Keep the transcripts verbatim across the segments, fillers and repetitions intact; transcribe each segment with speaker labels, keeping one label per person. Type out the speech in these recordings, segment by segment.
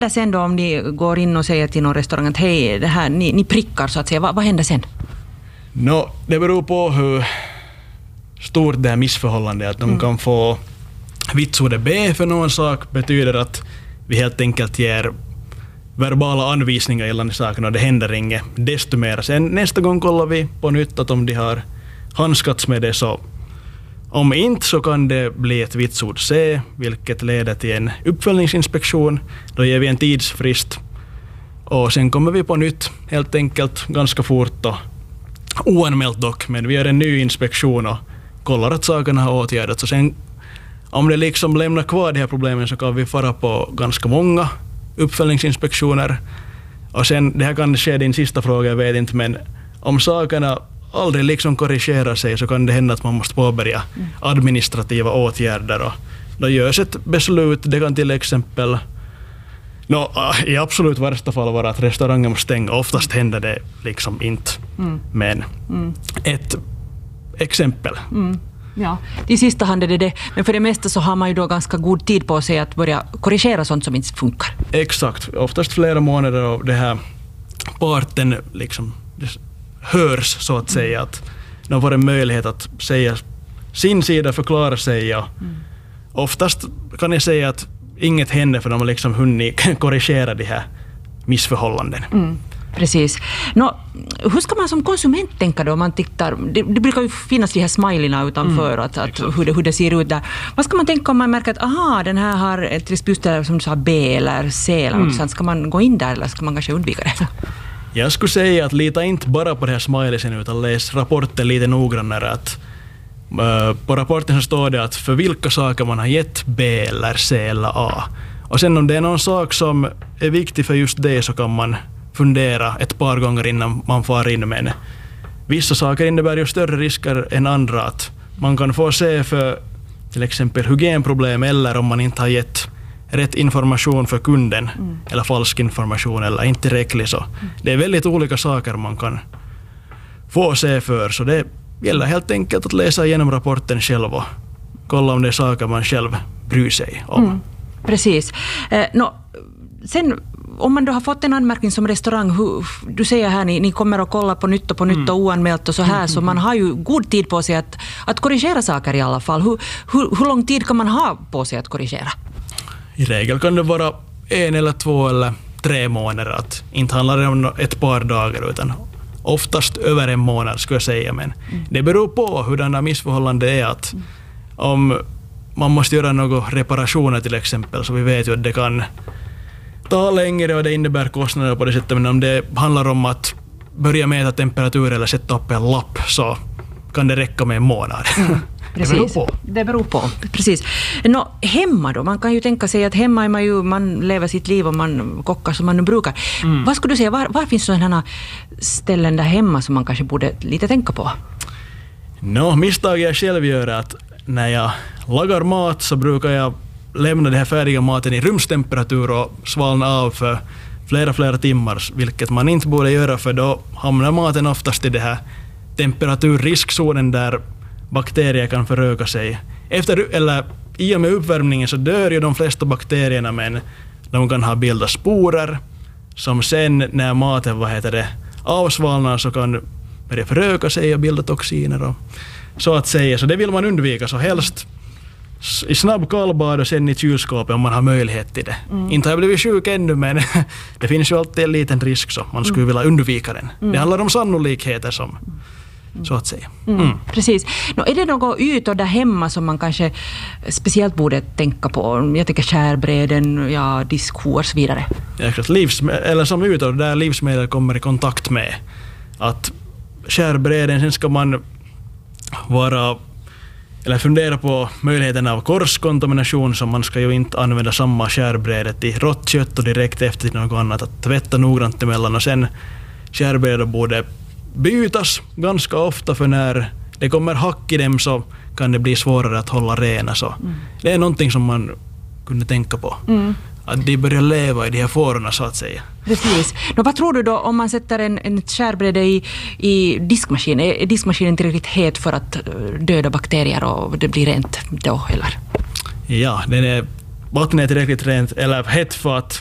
Speaker 1: Sen då om ni går in och säger till någon restaurang att hej, det här, ni, ni prickar så att säga, vad, vad händer sen?
Speaker 2: No, det beror på hur stort det här missförhållandet är. Att de mm. kan få vitsordet B för någon sak betyder att vi helt enkelt ger verbala anvisningar gällande saken och det händer inget. Desto mer. Sen nästa gång kollar vi på nytt att om de har handskats med det, så om inte så kan det bli ett vitsord C, vilket leder till en uppföljningsinspektion. Då ger vi en tidsfrist och sen kommer vi på nytt helt enkelt ganska fort och oanmält dock, men vi gör en ny inspektion och kollar att sakerna har åtgärdats. Så sen om det liksom lämnar kvar de här problemen så kan vi fara på ganska många uppföljningsinspektioner. Och sen, det här kan ske din sista fråga, jag vet inte, men om sakerna aldrig liksom korrigerar sig så kan det hända att man måste påbörja administrativa åtgärder och då görs ett beslut. Det kan till exempel no, i absolut värsta fall vara att restaurangen måste stänga. Oftast händer det liksom inte. Mm. Men mm. ett exempel.
Speaker 1: Mm. Ja, i sista hand är det det. Men för det mesta så har man ju då ganska god tid på sig att börja korrigera sånt som inte funkar.
Speaker 2: Exakt. Oftast flera månader och det här parten liksom hörs så att säga, att de får en möjlighet att säga sin sida, förklara sig. Och mm. oftast kan jag säga att inget händer för de har liksom hunnit korrigera de här missförhållanden.
Speaker 1: Mm. Precis. Nå, hur ska man som konsument tänka då om man tittar? Det, det brukar ju finnas de här smileyna utanför, mm, att, att hur, det, hur det ser ut där. Vad ska man tänka om man märker att aha, den här har ett just där, som du sa, B eller C eller mm. något. Ska man gå in där eller ska man kanske undvika det?
Speaker 2: Jag skulle säga att lita inte bara på det här smileysen utan läs rapporten lite noggrannare. Att, uh, på rapporten så står det att för vilka saker man har gett B eller C eller A. Och sen om det är någon sak som är viktig för just det så kan man fundera ett par gånger innan man far in med det. Vissa saker innebär ju större risker än andra. Att man kan få se för till exempel hygienproblem eller om man inte har gett rätt information för kunden mm. eller falsk information eller inte tillräckligt. Så mm. det är väldigt olika saker man kan få se för. Så det gäller helt enkelt att läsa igenom rapporten själv och kolla om det är saker man själv bryr sig om. Mm.
Speaker 1: Precis. Eh, no, sen om man då har fått en anmärkning som restaurang, hur, du säger här, ni, ni kommer att kolla på nytt och på nytt mm. och oanmält och så här, mm. så man har ju god tid på sig att, att korrigera saker i alla fall. Hur, hur, hur lång tid kan man ha på sig att korrigera?
Speaker 2: I regel kan det vara en eller två eller tre månader. Att inte handlar det om ett par dagar utan oftast över en månad skulle jag säga. Men mm. det beror på hur den där missförhållande är. Att mm. om man måste göra några reparationer till exempel, så vi vet ju att det kan ta längre och det innebär kostnader på det sättet. Men om det handlar om att börja mäta temperatur eller sätta upp en lapp så kan det räcka med en månad. Mm.
Speaker 1: Precis. Det beror på. Det beror på. Precis. Nå, hemma då? Man kan ju tänka sig att hemma är man ju, man lever sitt liv och man kockar som man nu brukar. Mm. Vad skulle du säga, var, var finns sådana ställen där hemma som man kanske borde lite tänka på?
Speaker 2: Nå, misstag jag själv gör är att när jag lagar mat så brukar jag lämna den här färdiga maten i rumstemperatur och svalna av för flera, flera timmar, vilket man inte borde göra för då hamnar maten oftast i det här temperaturriskzonen där bakterier kan föröka sig. Efter, eller i och med uppvärmningen så dör ju de flesta bakterierna, men de kan ha bildat sporer som sen när maten vad heter det, avsvalnar så kan börja föröka sig och bilda toxiner och så att säga. Så det vill man undvika, så helst i snabb kallbad och sen i kylskåpet om man har möjlighet till det. Mm. Inte har jag blivit sjuk ännu, men det finns ju alltid en liten risk så man skulle mm. vilja undvika den. Mm. Det handlar om sannolikheter som mm. så att säga.
Speaker 1: Mm. Mm. Precis. Nå, är det några ytor där hemma som man kanske speciellt borde tänka på? Jag tycker skärbräden, ja, diskho och så vidare.
Speaker 2: Ja, livsme- eller som ytor där livsmedel kommer i kontakt med. Att skärbräden, sen ska man vara eller fundera på möjligheten av korskontamination, som man ska ju inte använda samma skärbrädet i rått kött och direkt efter något annat. Att tvätta noggrant emellan och sen skärbrädet borde bytas ganska ofta, för när det kommer hack i dem så kan det bli svårare att hålla rena. Så mm. det är någonting som man kunde tänka på. Mm. Att de börjar leva i de här fårorna så att säga.
Speaker 1: Precis. Nå, vad tror du då om man sätter en, en skärbräde i, i diskmaskin? Är diskmaskinen tillräckligt het för att döda bakterier och det blir rent då, eller?
Speaker 2: Ja, den är, vattnet är tillräckligt rent eller hett för att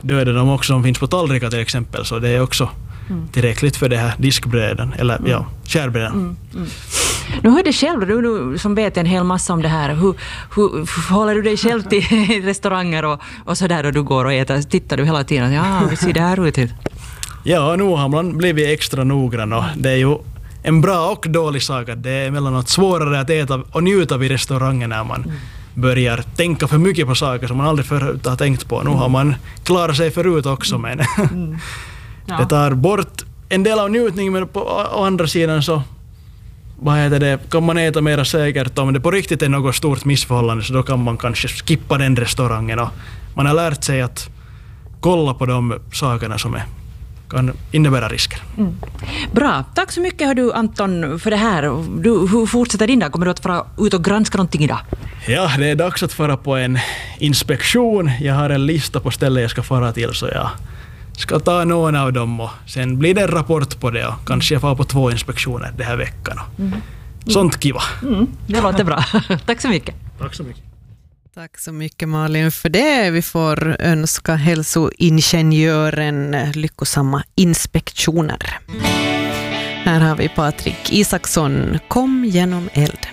Speaker 2: döda de också som finns på tallrikar till exempel, så det är också mm. tillräckligt för det här diskbrädan, eller mm. ja, skärbrädan. Mm. Mm.
Speaker 1: Nu hör du själv, du, du som vet en hel massa om det här, hur, hur, hur förhåller du dig själv till restauranger och, och sådär, och du går och äter, tittar du hela tiden, ja, hur ser det här ut?
Speaker 2: Ja, nu har man blivit extra noggrann, och det är ju en bra och dålig sak att det är emellanåt svårare att äta och njuta vid restaurangen när man mm. börjar tänka för mycket på saker som man aldrig förut har tänkt på. Nu har man klarat sig förut också, men mm. ja. det tar bort en del av njutningen, men på å andra sidan så vad heter det, kan man äta mera säkert. Om det på riktigt är något stort missförhållande, så då kan man kanske skippa den restaurangen, och man har lärt sig att kolla på de sakerna som är, kan innebära risker. Mm.
Speaker 1: Bra, tack så mycket har du Anton för det här. Du, hur fortsätter din dag? Kommer du att fara ut och granska någonting idag?
Speaker 2: Ja, det är dags att fara på en inspektion. Jag har en lista på ställen jag ska fara till, så jag ska ta någon av dem, och sen blir det en rapport på det, och kanske jag får på två inspektioner den här veckan. Mm. Sånt kiva. Mm,
Speaker 1: det låter bra. Tack så mycket.
Speaker 2: Tack så mycket.
Speaker 3: Tack så mycket Malin för det. Vi får önska hälsoingenjören lyckosamma inspektioner. Här har vi Patrik Isaksson, Kom genom eld.